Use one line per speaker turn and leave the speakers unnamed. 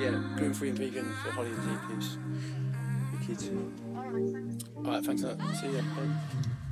yeah, gluten-free and vegan for Holly and G piece. The kids. Alright, thanks a lot. See ya. Bye.